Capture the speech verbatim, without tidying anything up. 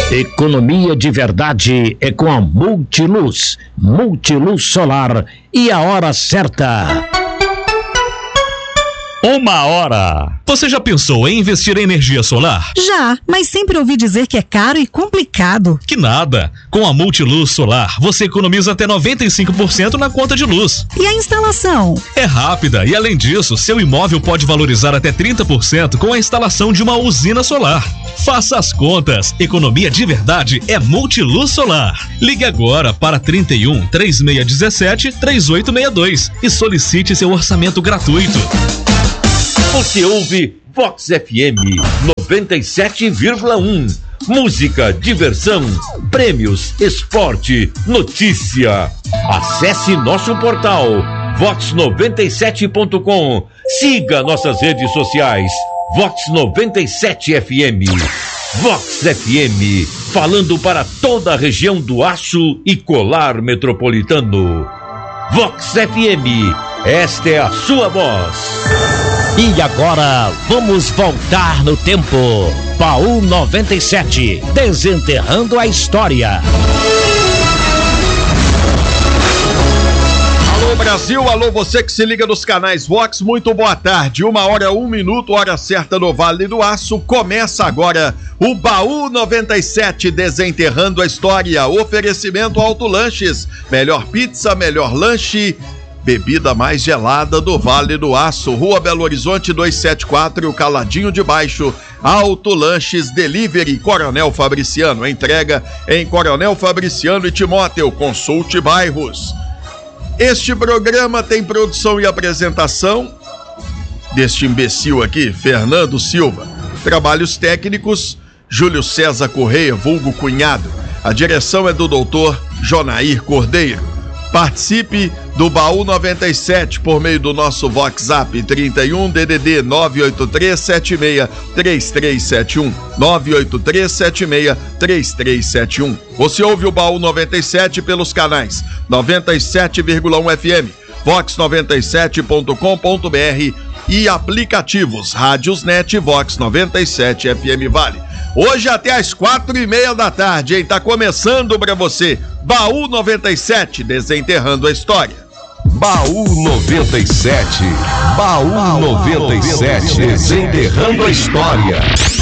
Economia de verdade é com a Multiluz, Multiluz Solar e a hora certa. Uma hora. Você já pensou em investir em energia solar? Já, mas sempre ouvi dizer que é caro e complicado. Que nada. Com a Multiluz Solar, você economiza até noventa e cinco por cento na conta de luz. E a instalação? É rápida e, além disso, seu imóvel pode valorizar até trinta por cento com a instalação de uma usina solar. Faça as contas. Economia de verdade é Multiluz Solar. Ligue agora para trinta e um, três seis um sete, três oito seis dois e solicite seu orçamento gratuito. Você ouve Vox F M noventa e sete vírgula um. Música, diversão, prêmios, esporte, notícia. Acesse nosso portal vox noventa e sete ponto com. Siga nossas redes sociais. Vox noventa e sete F M. Vox F M, falando para toda a região do Aço e Colar Metropolitano. Vox F M, esta é a sua voz. E agora, vamos voltar no tempo. Baú noventa e sete, desenterrando a história. Alô Brasil, alô você que se liga nos canais Vox, muito boa tarde. Uma hora, um minuto, hora certa no Vale do Aço. Começa agora o Baú noventa e sete, desenterrando a história. Oferecimento Auto Lanches, melhor pizza, melhor lanche, bebida mais gelada do Vale do Aço. Rua Belo Horizonte duzentos e setenta e quatro, o Caladinho de Baixo. Auto Lanches Delivery Coronel Fabriciano. Entrega em Coronel Fabriciano e Timóteo. Consulte bairros. Este programa tem produção e apresentação deste imbecil aqui, Fernando Silva. Trabalhos técnicos, Júlio César Correia, vulgo Cunhado. A direção é do doutor Jonair Cordeiro. Participe do Baú noventa e sete por meio do nosso WhatsApp trinta e um D D D nove oito três sete seis três três sete um nove oito três sete seis três três sete um. Você ouve o Baú noventa e sete pelos canais noventa e sete vírgula um F M, vox noventa e sete ponto com ponto br e aplicativos Rádiosnet Vox noventa e sete F M Vale. Hoje até às quatro e meia da tarde, hein? Tá começando pra você Baú noventa e sete, desenterrando a história. Baú noventa e sete, Baú noventa e sete, desenterrando a história.